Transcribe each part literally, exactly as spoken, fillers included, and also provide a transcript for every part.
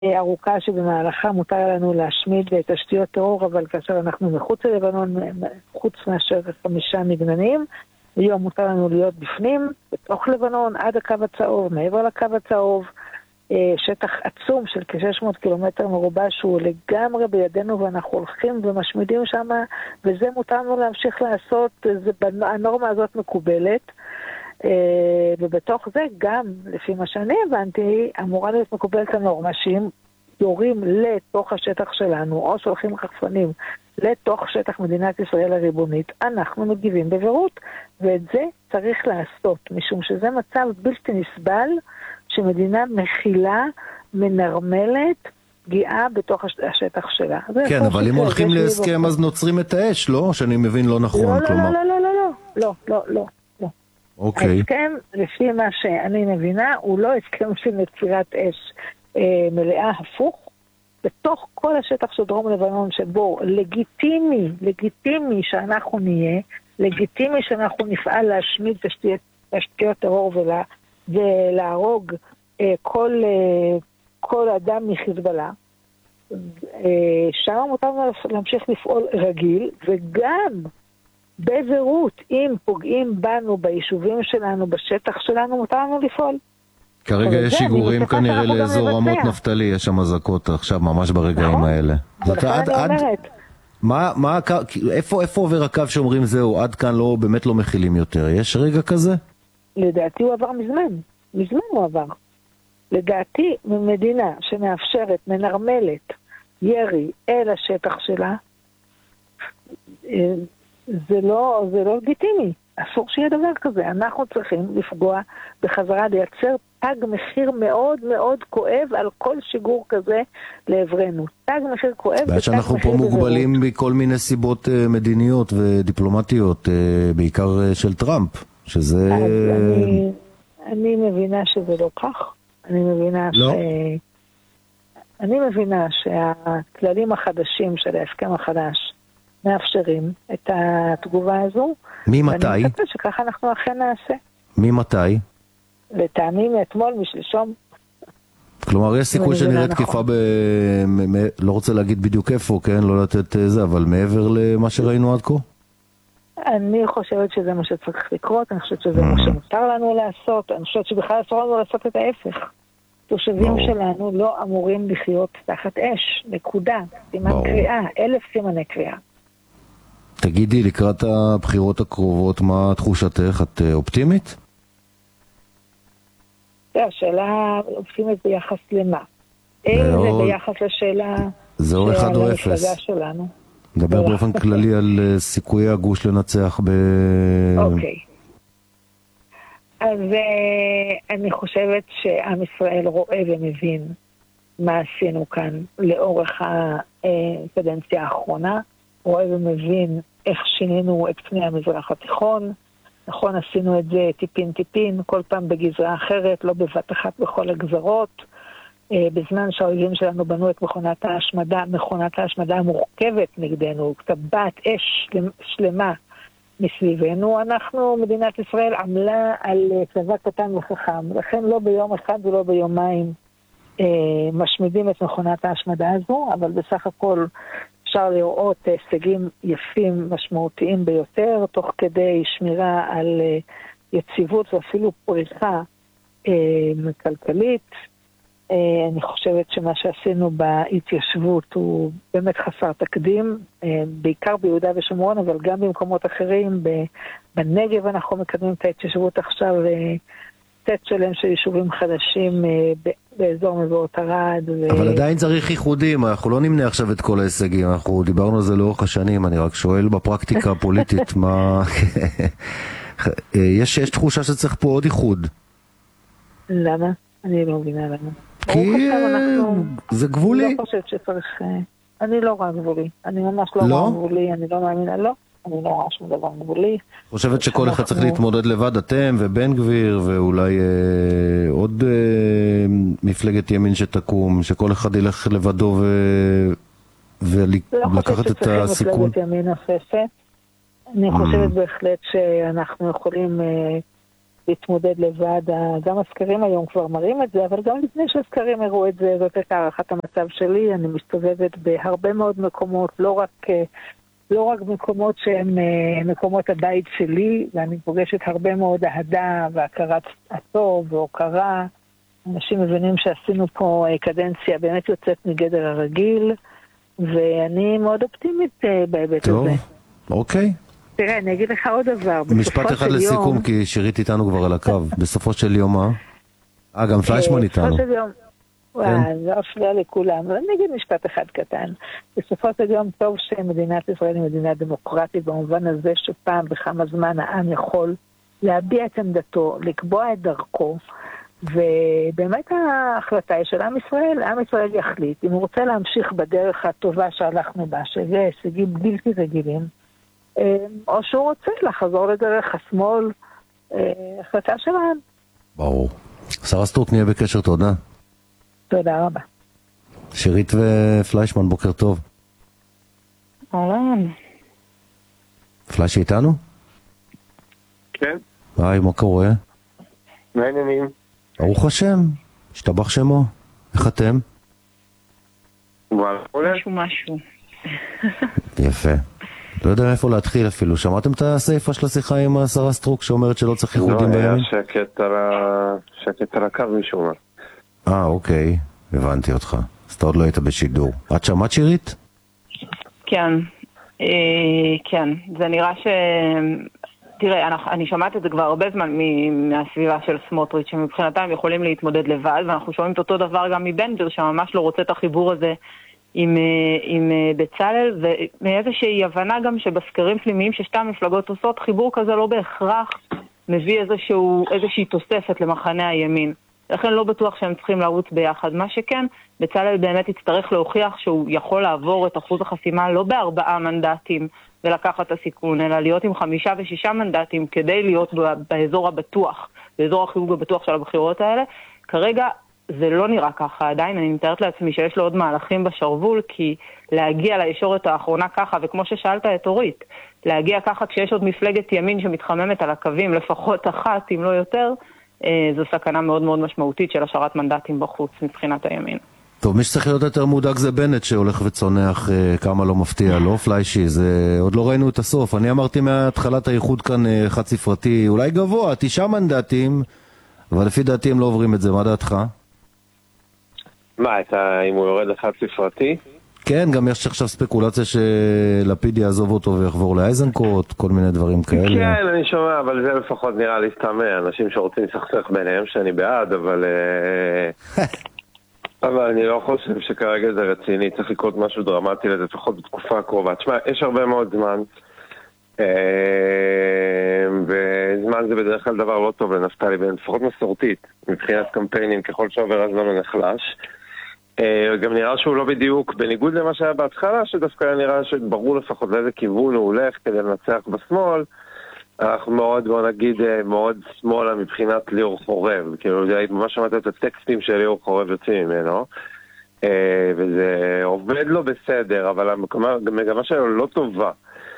ארוכה שבמהלכה מותר לנו להשמיד תשתיות טרור, אבל כאשר אנחנו מחוץ ללבנון, חוץ מאשר חמישה מגננים, היום מותר לנו להיות בפנים, בתוך לבנון, עד הקו הצהוב, מעבר לקו הצהוב, שטח עצום של כ-שש מאות קילומטר מרובע שהוא לגמרי בידינו, ואנחנו הולכים ומשמידים שם, וזה מותר לנו להמשיך לעשות, זה, הנורמה הזאת מקובלת, ובתוך זה גם, לפי מה שאני הבנתי, אמורה להיות מקובלת הנורמה שאם יורים לתוך השטח שלנו, או שולחים חפנים לתוך שטח מדינת ישראל הריבונית, אנחנו מגיבים בבירות, ואת זה צריך לעשות, משום שזה מצב בלתי נסבל, שמדינה מכילה, מנרמלת, פגיעה בתוך השטח שלה. כן, אבל אם הולכים להסכם אז נוצרים את האש, לא? שאני מבין לא נכון, כלומר. לא, לא, לא, לא, לא, לא, לא, לא. אוקיי. ההסכם, לפי מה שאני מבינה, הוא לא הסכם של נצירת אש אה, מלאה, הפוך. בתוך כל השטח של דרום לבנון, שבו לגיטימי, לגיטימי שאנחנו נהיה, לגיטימי שאנחנו נפעל להשמיד תשתיות, תשתיות טרור ולה, ולהרוג אה, כל, אה, כל אדם מחיזבאללה. אה, שם מותר להמשיך לפעול רגיל, וגם בבירות, אם פוגעים בנו, ביישובים שלנו, בשטח שלנו, מותר לנו לפעול. כרגע יש שיגורים כנראה לאזור רמות נפתלי, יש שם אזעקות עכשיו ממש ברגעים האלה. ולכן אני אומרת. מה, מה, איפה, איפה עובר הקו שאומרים זהו, עד כאן לא, באמת לא מכילים יותר? יש רגע כזה? לדעתי הוא עבר מזמן. מזמן הוא עבר. לדעתי, ממדינה שמאפשרת, מנרמלת, ירי אל השטח שלה, זה לא, זה לא לגיטימי. אסור שיהיה דבר כזה. אנחנו צריכים לפגוע בחזרה, לייצר תג מחיר מאוד מאוד כואב על כל שיגור כזה לעברנו. תג מחיר כואב ותג מחיר בבירות. שאנחנו פה מוגבלים בכל מיני סיבות מדיניות ודיפלומטיות, בעיקר של טראמפ, שזה... אני, אני מבינה שזה לא כך. אני מבינה לא. ש... אני מבינה שהכללים החדשים של ההסכם החדש מאפשרים את התגובה הזו. ממתי? ואני חושבת שככה אנחנו אכן נעשה. ממתי? לטעמים מאתמול, משלשום. כלומר, יש סיכוי שנראה תקיפה ב... לא רוצה להגיד בדיוק איפה, כן? לא לתת זה, אבל מעבר למה שראינו עד כה? אני חושבת שזה מה שצריך לקרות, אני חושבת שזה מה שמותר לנו לעשות, אני חושבת שבכלל אסור לנו לעשות את ההפך. תושבים שלנו לא אמורים לחיות תחת אש, נקודה, סימן קריאה, אלף סימני קריאה. תגידי, לקראת הבחירות הקרובות, מה תחושתך? את אופטימית? השאלה אופטימית ביחס למה? אם זה ביחס לשאלה זהו אחד או אפס. שלנו. נדבר באופן כללי על סיכויי הגוש לנצח ב... אוקיי. אז אני חושבת שעם ישראל רואה ומבין מה עשינו כאן לאורך הקדנציה האחרונה, רואה ומבין איך שינינו את פני המזרח התיכון. נכון, עשינו את זה טיפין טיפין, כל פעם בגזרה אחרת, לא בבת אחת בכל הגזרות, בזמן שהאויבים שלנו בנו את מכונת ההשמדה, מכונת ההשמדה המורכבת נגדנו, טבעת אש שלמה מסביבנו, אנחנו, מדינת ישראל, עמלה על צבא קטן וחכם, לכן לא ביום אחד ולא ביומיים אה, משמידים את מכונת ההשמדה הזו, אבל בסך הכל אפשר לראות הישגים יפים, משמעותיים ביותר, תוך כדי שמירה על אה, יציבות ואפילו פריחה אה, כלכלית. אני חושבת שמה שעשינו בהתיישבות הוא באמת חסר תקדים, בעיקר ביהודה ושומרון, אבל גם במקומות אחרים. בנגב אנחנו מקדמים את ההתיישבות עכשיו, סט שלם של יישובים חדשים באזור מבואות ערד. אבל עדיין צריך ייחודים, אנחנו לא נמנה עכשיו את כל ההישגים, אנחנו דיברנו על זה לאורך השנים, אני רק שואל בפרקטיקה הפוליטית מה... יש תחושה שצריך פה עוד ייחוד. למה? אני לא מבינה למה. כי זה גבולי. אני לא חושבת שצריך, אני לא רואה גבולי, אני ממש לא רואה גבולי, אני לא מאמינה, לא, אני לא רואה שום דבר גבולי. חושבת שכל אחד צריך להתמודד לבד, אתם ובן גביר ואולי עוד מפלגת ימין שתקום, שכל אחד ילך לבדו ולקחת את הסיכון. לא חושבת שצריכים מפלגת ימין נוספת, אני חושבת בהחלט שאנחנו יכולים להתמודד לבד. גם הסקרים היום כבר מראים את זה, אבל גם לפני שהסקרים הראו את זה, זאת הייתה הערכת המצב שלי. אני מסתובבת בהרבה מאוד מקומות, לא רק, לא רק מקומות שהם מקומות הבית שלי, ואני פוגשת הרבה מאוד אהדה והכרת הטוב והוקרה. אנשים מבינים שעשינו פה קדנציה באמת יוצאת מגדר הרגיל, ואני מאוד אופטימית בהיבט הזה. טוב, אוקיי. תראה, אני אגיד לך עוד דבר. משפט אחד לסיכום, יום... כי שירית איתנו כבר על הקו. בסופו של יום מה? אה, גם פליישמן איתנו. בסופו של יום... וואי, זה אפשר לכולם. אבל אני אגיד משפט אחד קטן. בסופו של יום טוב שמדינת ישראל היא מדינה דמוקרטית, במובן הזה שפעם בכמה זמן העם יכול להביע את עמדתו, לקבוע את דרכו, ובאמת ההחלטה היא של עם ישראל. עם ישראל יחליט אם הוא רוצה להמשיך בדרך הטובה שהלכנו בה, שזה הישגים בלתי רגילים, או שהוא רוצה לחזור לדרך השמאל. החלטה שלהם. ברור. שרה סטרוק, נהיה בקשר, תודה. תודה רבה. שירית ופליישמן, בוקר טוב. אהלן. פלייש איתנו? כן. היי, מה קורה? מה העניינים? ברוך השם, השתבח שמו. איך אתם? וואלה. משהו משהו. יפה. לא יודע איפה להתחיל אפילו. שמעתם את הסעיפה של השיחה עם שרה סטרוק שאומרת שלא צריך ייחודים בימין? לא, היה שקט על ה... שקט על הקו משום מה. אה, אוקיי. הבנתי אותך. אז אתה עוד לא היית בשידור. את שמעת שירית? כן. אה, כן. זה נראה ש... תראה, אני, אני שמעת את זה כבר הרבה זמן מהסביבה של סמוטריץ', שמבחינתם יכולים להתמודד לבד, ואנחנו שומעים את אותו דבר גם מבן גביר, שממש לא רוצה את החיבור הזה עם, עם בצלאל, ומאיזושהי הבנה גם שבסקרים פנימיים ששתי המפלגות עושות, חיבור כזה לא בהכרח מביא איזשהו, איזושהי תוספת למחנה הימין. לכן לא בטוח שהם צריכים לרוץ ביחד. מה שכן, בצלאל באמת יצטרך להוכיח שהוא יכול לעבור את אחוז החסימה לא בארבעה מנדטים ולקחת את הסיכון, אלא להיות עם חמישה ושישה מנדטים כדי להיות באזור הבטוח, באזור החיוג הבטוח של הבחירות האלה. כרגע זה לא נראה ככה עדיין, אני מתארת לעצמי שיש לו עוד מהלכים בשרבול, כי להגיע לישורת האחרונה ככה, וכמו ששאלת את אורית, להגיע ככה כשיש עוד מפלגת ימין שמתחממת על הקווים, לפחות אחת אם לא יותר, זו סכנה מאוד מאוד משמעותית של השארת מנדטים בחוץ מבחינת הימין. טוב, מי שצריך להיות יותר מודאג זה בנט שהולך וצונח אה, כמה לא מפתיע, לא פליישי, זה עוד לא ראינו את הסוף. אני אמרתי מהתחלת האיחוד כאן אה, חד ספרתי, אולי גבוה, תשעה מנדטים, אבל לפי דעתי הם לא עוברים את זה, מה דעתך? מה, אתה, אם הוא יורד לחד ספרתי? כן, גם יש עכשיו ספקולציה שלפיד יעזוב אותו ויחבור לאייזנקוט, כל מיני דברים כאלה. כן, אני שומע, אבל זה לפחות נראה לי סתם אנשים שרוצים לסכסך ביניהם, שאני בעד, אבל... אבל אני לא חושב שכרגע זה רציני, צריך לקרות משהו דרמטי לזה, לפחות בתקופה הקרובה. תשמע, יש הרבה מאוד זמן, וזמן זה בדרך כלל דבר לא טוב לנפתלי בנט, לפחות מסורתית, מבחינת קמפיינים, ככל שעובר הזמן הוא נחלש. גם נראה שהוא לא בדיוק, בניגוד למה שהיה בהתחלה, שדווקא נראה שברור לפחות לאיזה כיוון הוא הולך כדי לנצח בשמאל, אנחנו מאוד, בוא נגיד, מאוד שמאלה מבחינת ליאור חורב. כאילו, זה ממש שמעת את הטקסטים של ליאור חורב יוצאים ממנו, וזה עובד לו בסדר, אבל המגמה שלו לא טובה.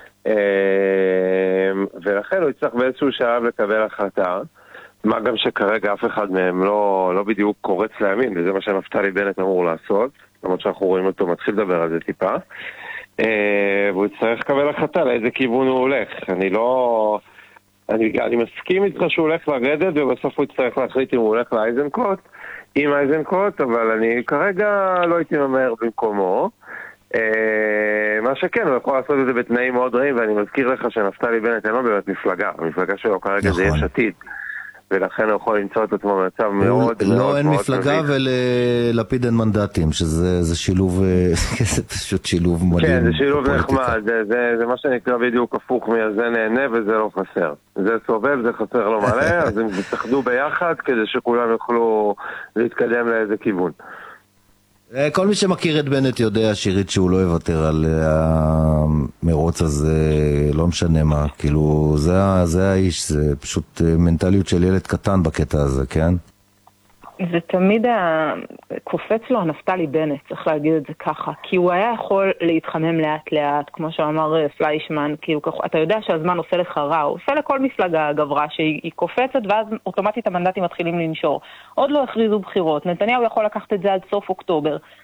ולכן הוא יצטרך באיזשהו שלב לקבל החלטה, מה גם שכרגע אף אחד מהם לא, לא בדיוק קורץ לימין, וזה מה שנפתלי בנט אמור לעשות, למרות שאנחנו רואים אותו מתחיל לדבר על זה טיפה. והוא יצטרך לקבל החלטה לאיזה כיוון הוא הולך. אני לא... אני, אני מסכים איתך שהוא הולך לרדת, ובסוף הוא יצטרך להחליט אם הוא הולך לאייזנקוט, עם אייזנקוט, אבל אני כרגע לא הייתי ממהר במקומו. מה שכן, הוא יכול לעשות את זה בתנאים מאוד רעים, ואני מזכיר לך שנפתלי בנט אין לו באמת מפלגה. המפלגה שלו כרגע זה יש עתיד. ולכן הוא יכול למצוא את עצמו במצב מאוד מאוד... לא, אין מפלגה וללפיד אין מנדטים, שזה שילוב, זה פשוט שילוב מדהים. כן, זה שילוב נחמד, זה מה שנקרא בדיוק הפוך מזה נהנה וזה לא חסר. זה סובב, זה חסר לו מלא, אז הם יתאחדו ביחד כדי שכולם יוכלו להתקדם לאיזה כיוון. כל מי שמכיר את בנט יודע שירית שהוא לא יוותר על המרוץ הזה, לא משנה מה, כאילו זה, זה האיש, זה פשוט מנטליות של ילד קטן בקטע הזה, כן? זה תמיד ה... קופץ לו הנפתלי בנט, צריך להגיד את זה ככה, כי הוא היה יכול להתחמם לאט לאט, כמו שאמר פליישמן, כי הוא... אתה יודע שהזמן עושה לך רע, הוא עושה לכל מפלגה גברה שהיא קופצת, ואז אוטומטית המנדטים מתחילים לנשור. עוד לא הכריזו בחירות, נתניהו יכול לקחת את זה עד סוף אוקטובר,